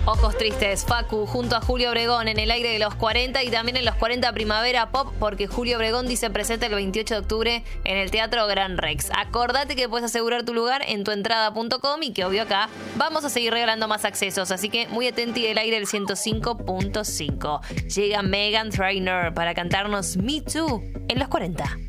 Ojos Tristes, Facu, junto a Julio Obregón en el aire de los 40 y también en los 40 Primavera Pop, porque Julio Obregón dice presente el 28 de octubre en el Teatro Gran Rex. Acordate que puedes asegurar tu lugar en tuentrada.com y que obvio acá vamos a seguir regalando más accesos, así que muy atenti del aire del 105.5. Llega Meghan Trainor para cantarnos Me Too en los 40.